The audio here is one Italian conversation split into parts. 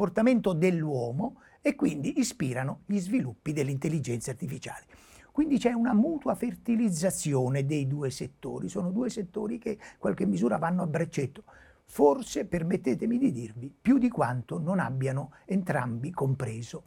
comportamento dell'uomo e quindi ispirano gli sviluppi dell'intelligenza artificiale. Quindi c'è una mutua fertilizzazione dei due settori, sono due settori che in qualche misura vanno a braccetto, forse, permettetemi di dirvi, più di quanto non abbiano entrambi compreso.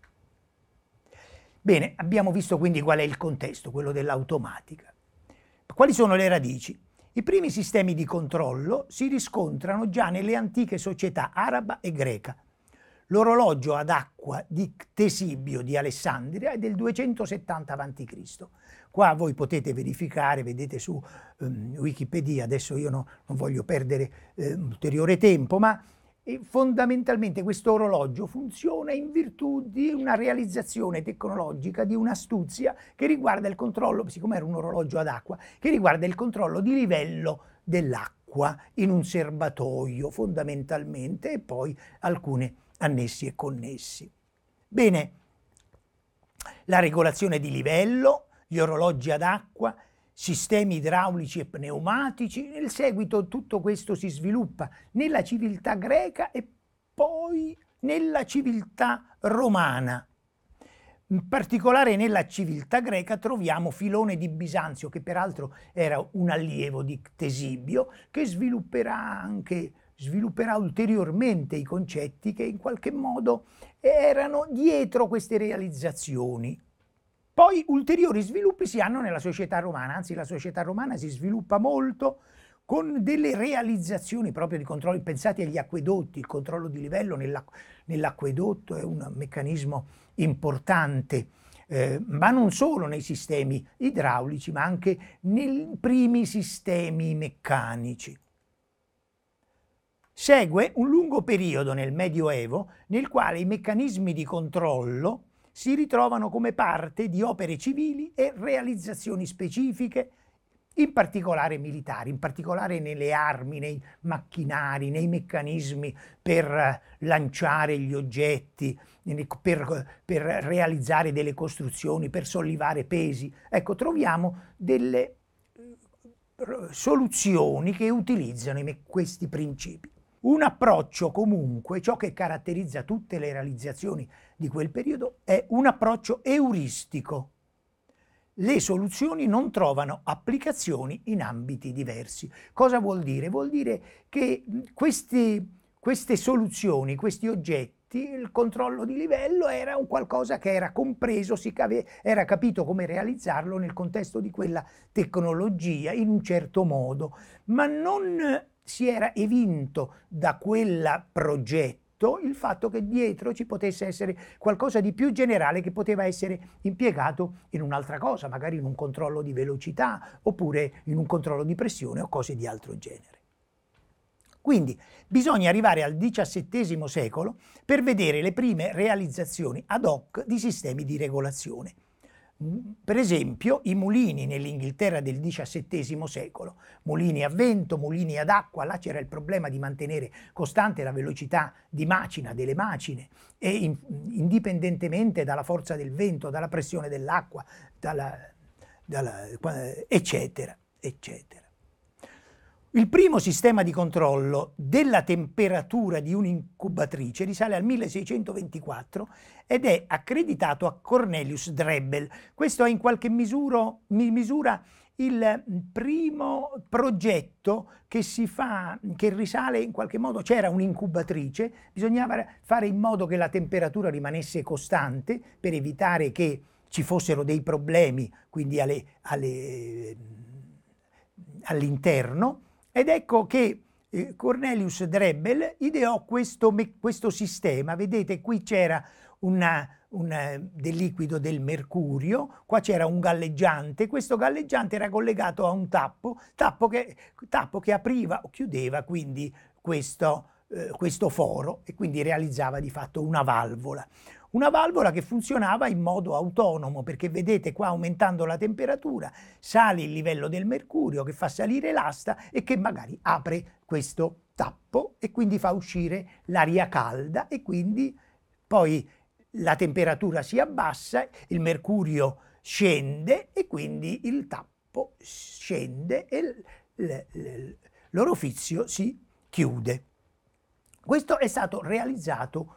Bene, abbiamo visto quindi qual è il contesto, quello dell'automatica. Quali sono le radici? I primi sistemi di controllo si riscontrano già nelle antiche società araba e greca. L'orologio ad acqua di Ctesibio di Alessandria è del 270 a.C. Qua voi potete verificare, vedete su Wikipedia, adesso io non voglio perdere ulteriore tempo, ma fondamentalmente questo orologio funziona in virtù di una realizzazione tecnologica, di un'astuzia che riguarda il controllo, siccome era un orologio ad acqua, che riguarda il controllo di livello dell'acqua in un serbatoio fondamentalmente e poi alcune annessi e connessi. Bene, la regolazione di livello, gli orologi ad acqua, sistemi idraulici e pneumatici, nel seguito tutto questo si sviluppa nella civiltà greca e poi nella civiltà romana. In particolare nella civiltà greca troviamo Filone di Bisanzio, che peraltro era un allievo di Ctesibio, che svilupperà ulteriormente i concetti che in qualche modo erano dietro queste realizzazioni. Poi ulteriori sviluppi si hanno nella società romana, anzi la società romana si sviluppa molto con delle realizzazioni proprio di controlli. Pensate agli acquedotti, il controllo di livello nell'acquedotto è un meccanismo importante, ma non solo nei sistemi idraulici, ma anche nei primi sistemi meccanici. Segue un lungo periodo nel Medioevo nel quale i meccanismi di controllo si ritrovano come parte di opere civili e realizzazioni specifiche, in particolare militari, in particolare nelle armi, nei macchinari, nei meccanismi per lanciare gli oggetti, per realizzare delle costruzioni, per sollevare pesi. Ecco, troviamo delle soluzioni che utilizzano questi principi. Un approccio comunque, ciò che caratterizza tutte le realizzazioni di quel periodo è un approccio euristico. Le soluzioni non trovano applicazioni in ambiti diversi. Cosa vuol dire? Vuol dire che queste soluzioni, questi oggetti, il controllo di livello era un qualcosa che era compreso, era capito come realizzarlo nel contesto di quella tecnologia in un certo modo, ma non si era evinto da quel progetto il fatto che dietro ci potesse essere qualcosa di più generale che poteva essere impiegato in un'altra cosa, magari in un controllo di velocità oppure in un controllo di pressione o cose di altro genere. Quindi bisogna arrivare al XVII secolo per vedere le prime realizzazioni ad hoc di sistemi di regolazione. Per esempio i mulini nell'Inghilterra del XVII secolo, mulini a vento, mulini ad acqua, là c'era il problema di mantenere costante la velocità di macina delle macine e indipendentemente dalla forza del vento, dalla pressione dell'acqua, eccetera, eccetera. Il primo sistema di controllo della temperatura di un'incubatrice risale al 1624 ed è accreditato a Cornelius Drebbel. Questo è in qualche misura il primo progetto che risale in qualche modo, c'era un'incubatrice, bisognava fare in modo che la temperatura rimanesse costante per evitare che ci fossero dei problemi, quindi all'interno. Ed ecco che Cornelius Drebbel ideò questo sistema. Vedete, qui c'era del liquido del mercurio, qua c'era un galleggiante, questo galleggiante era collegato a un tappo che apriva o chiudeva quindi questo foro e quindi realizzava di fatto una valvola. Una valvola che funzionava in modo autonomo, perché vedete qua aumentando la temperatura sale il livello del mercurio che fa salire l'asta e che magari apre questo tappo e quindi fa uscire l'aria calda e quindi poi la temperatura si abbassa, il mercurio scende e quindi il tappo scende e l'orifizio si chiude. Questo è stato realizzato